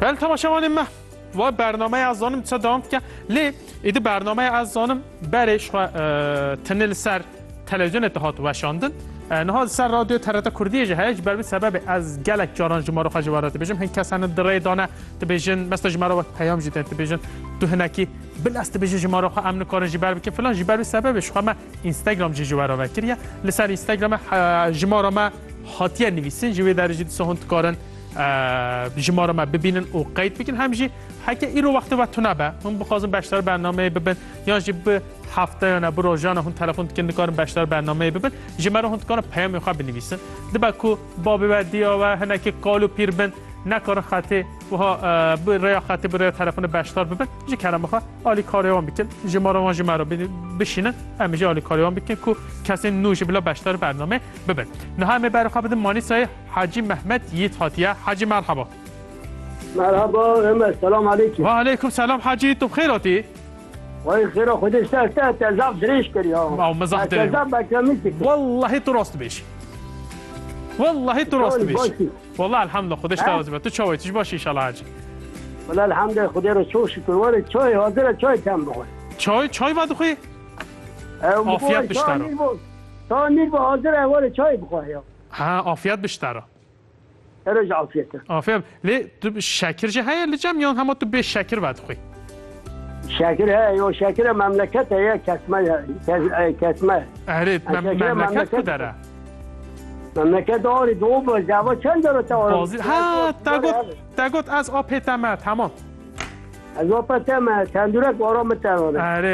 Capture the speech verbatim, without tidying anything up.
بله تماشاوان ما و برنامه از آنم چه دام که لی ایده برنامه از آنم برش تنل سر تلویزیون اتحاد وشاندن نهاد سر رادیو ترتا کردی جه هیچ بر سبب از گلک جاران جمارو خجوارات بجم هن کسان دره دانه تبیجن مثل جمارو پیام جیت تبیجن تو هنکی بلاست بجه جمارو خو امن کار جبر بکن فلان جبر سببش خو ما اینستاگرام جوارو وکریه لسر اینستاگرام جمارو ما خاطیه نویسین جوی درجه سهند کارن جمارو ما ببینن او قید بکن همجی حتی ایرو وقت و تو نبه من بخوازم بیشتر برنامه ببین یا جب هفته یا نه بروزانه هون تلفن کن کارم بیشتر برنامه ببین جمارو هون کارم پیام میخواد بنویسن دبا کو بابی و دیا و هنکی کالو پیر بن نکار خاطی و ها برای خاطی برای تلفن بیشتر ببین جی کلام بخواد عالی کاریوان بکن جمارو ما جمارو بشینن امیجی عالی کاریوان بکن کو کسی نوش بلا بیشتر برنامه ببین نه همه برای خواهد مانی سای حاجی محمد یت هاتیه حاجی مرحبا مرحبا السلام علیکم و علیکم سلام حاجی تو بخیراتی وای خیر خودت ساعت تزاف دریش کردی ها او مزاح دری تزاف بکمیتی والله تو راست بیش والله تو راست بیش والله الحمد خودش توازی تو چاویتش باشی ان شاء الله حاجی والله الحمد خدا رو شو شکر ولی چای حاضر چای کم بخور چای چای بعد خوی عافیت بیشتر تا نیل با حاضر اول چای بخور ها عافیت بیشتر ارج عافیت عافیت لی تو شکر جه های لجام یا هم تو به شکر بعد خوی شکر های یا شکر مملکت های کسمه کسمه اره مملکت کدره مملکت داری دو با جواب چند داره تو ها تگوت تگوت از آب تمام تمام از آب تمام تندورک آرام تمام اره